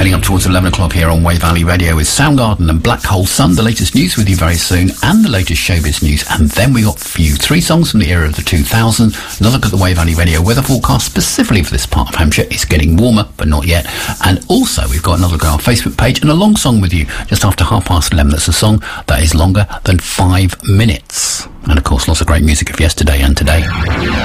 Heading up towards 11 o'clock here on Wave Valley Radio with Soundgarden and Black Hole Sun. The latest news with you very soon, and the latest showbiz news. And then we got for you 3 songs from the era of the 2000s. Another look at the Wave Valley Radio weather forecast specifically for this part of Hampshire. It's getting warmer, but not yet. And also, we've got another look at our Facebook page and a long song with you just after 11:30. That's a song that is longer than 5 minutes. And of course, lots of great music of yesterday and today.